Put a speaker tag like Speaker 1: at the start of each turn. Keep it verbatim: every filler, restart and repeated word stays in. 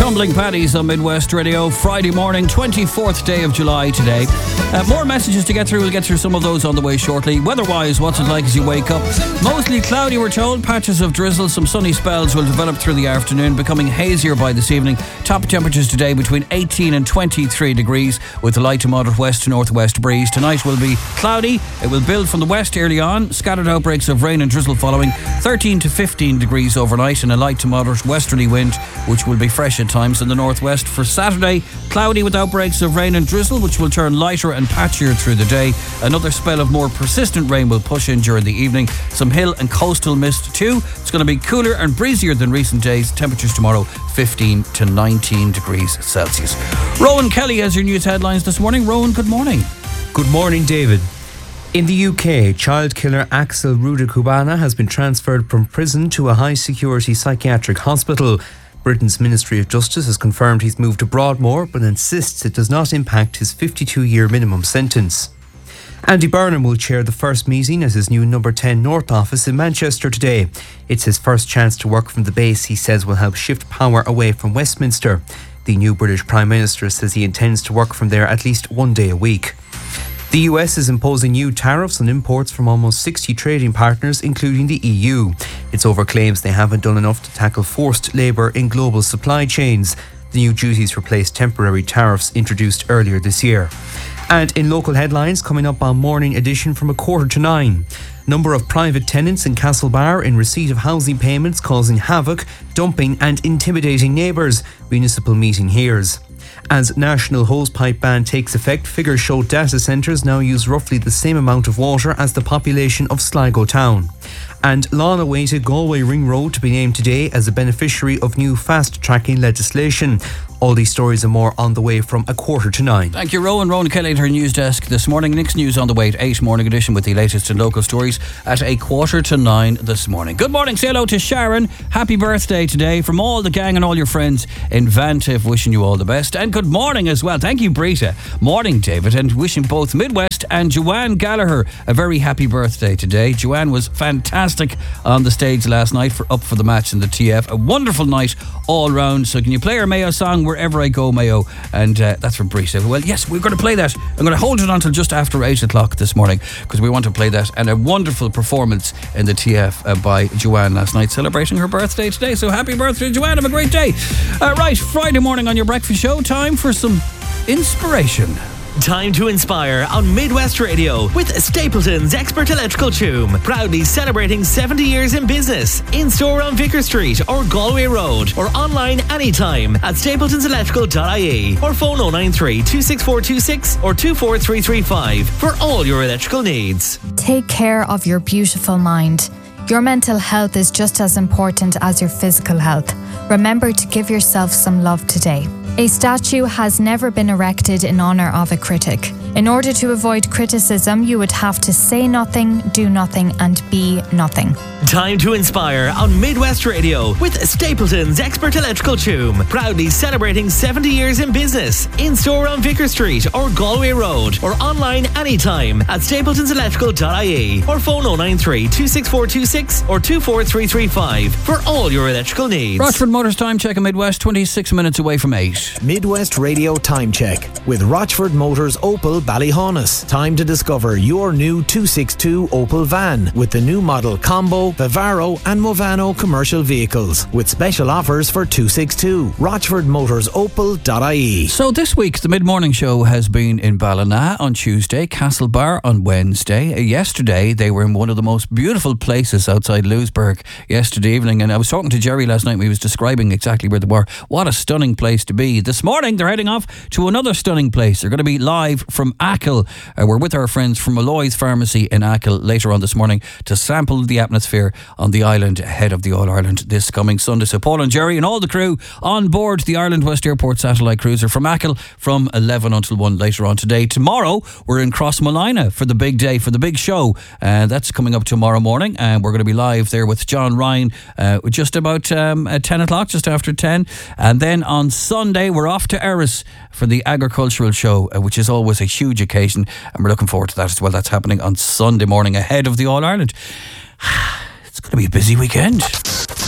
Speaker 1: Tumbling Paddies on Midwest Radio. Friday morning, twenty-fourth day of July today. Uh, more messages to get through. We'll get through some of those on the way shortly. Weather-wise, what's it like as you wake up? Mostly cloudy, we're told. Patches of drizzle. Some sunny spells will develop through the afternoon, becoming hazier by this evening. Top temperatures today between eighteen and twenty-three degrees, with a light to moderate west to northwest breeze. Tonight will be cloudy. It will build from the west early on. Scattered outbreaks of rain and drizzle following. thirteen to fifteen degrees overnight, and a light to moderate westerly wind, which will be fresh at times in the northwest. For Saturday, cloudy with outbreaks of rain and drizzle, which will turn lighter and patchier through the day. Another spell of more persistent rain will push in during the evening. Some hill and coastal mist too. It's going to be cooler and breezier than recent days. Temperatures tomorrow fifteen to nineteen degrees Celsius. Rowan Kelly has your news headlines this morning. Rowan, good morning.
Speaker 2: Good morning, David. In the U K, child killer Axel Rudakubana has been transferred from prison to a high-security psychiatric hospital. Britain's Ministry of Justice has confirmed he's moved to Broadmoor, but insists it does not impact his fifty-two-year minimum sentence. Andy Burnham will chair the first meeting at his new Number ten North office in Manchester today. It's his first chance to work from the base he says will help shift power away from Westminster. The new British Prime Minister says he intends to work from there at least one day a week. The U S is imposing new tariffs on imports from almost sixty trading partners, including the E U. It's over claims they haven't done enough to tackle forced labour in global supply chains. The new duties replace temporary tariffs introduced earlier this year. And in local headlines, coming up on Morning Edition from a quarter to nine. Number of private tenants in Castlebar in receipt of housing payments causing havoc, dumping and intimidating neighbours. Municipal meeting hears. As national hosepipe ban takes effect, figures show data centres now use roughly the same amount of water as the population of Sligo town. And long-awaited Galway Ring Road to be named today as a beneficiary of new fast-tracking legislation. All these stories and more on the way from a quarter to nine.
Speaker 1: Thank you, Rowan. Rowan Kelly at her news desk this morning. Nick's News on the way at eight, Morning Edition with the latest in local stories at a quarter to nine this morning. Good morning. Say hello to Sharon. Happy birthday today from all the gang and all your friends in Vantiff. Wishing you all the best. And good morning as well. Thank you, Brita. Morning, David. And wishing both Midwest and Joanne Gallagher a very happy birthday today. Joanne was fantastic on the stage last night for Up for the Match in the T F. A wonderful night all round. So can you play our Mayo song, Wherever I Go, Mayo? And uh, that's from Brita. Well, yes, we're going to play that. I'm going to hold it until just after eight o'clock this morning because we want to play that. And a wonderful performance in the T F uh, by Joanne last night, celebrating her birthday today. So happy birthday, Joanne. Have a great day. Uh, right, Friday morning on your breakfast show. Time for some inspiration.
Speaker 3: Time to inspire on Midwest Radio with Stapleton's Expert Electrical Choom. Proudly celebrating seventy years in business. In store on Vicar Street or Galway Road, or online anytime at stapletons electrical dot I E, or phone oh nine three, two six four two six or two four three three five for all your electrical needs.
Speaker 4: Take care of your beautiful mind. Your mental health is just as important as your physical health. Remember to give yourself some love today. A statue has never been erected in honour of a critic. In order to avoid criticism, you would have to say nothing, do nothing, and be nothing.
Speaker 3: Time to inspire on Midwest Radio with Stapleton's Expert Electrical Choom. Proudly celebrating seventy years in business. In store on Vicar Street or Galway Road, or online anytime at stapletons electrical dot I E, or phone oh nine three, two six four two six or two four three three five for all your electrical needs.
Speaker 1: Rochford Motors Time Check in Midwest, twenty-six minutes away from eight.
Speaker 5: Midwest Radio Time Check with Rochford Motors Opel Ballyhaunis. Time to discover your new two sixty-two Opel van with the new model Combo, Vivaro and Movano commercial vehicles with special offers for two sixty-two. Rochford Motors Opel dot I E.
Speaker 1: So this week the mid-morning show has been in Ballina on Tuesday, Castlebar on Wednesday. Uh, yesterday they were in one of the most beautiful places outside Lewisburg yesterday evening, and I was talking to Jerry last night when he was describing exactly where they were. What a stunning place to be. This morning they're heading off to another stunning place. They're going to be live from Achill. Uh, we're with our friends from Malloy's Pharmacy in Achill later on this morning to sample the atmosphere on the island ahead of the All-Ireland this coming Sunday. So Paul and Jerry and all the crew on board the Ireland West Airport satellite cruiser from Achill from eleven until one later on today. Tomorrow we're in Crossmolina for the big day, for the big show. Uh, that's coming up tomorrow morning, and we're going to be live there with John Ryan uh, just about um, at ten o'clock, just after ten. And then on Sunday we're off to Erris for the agricultural show, uh, which is always a huge occasion, and we're looking forward to that as well. That's happening on Sunday morning ahead of the All-Ireland. It's going to be a busy weekend.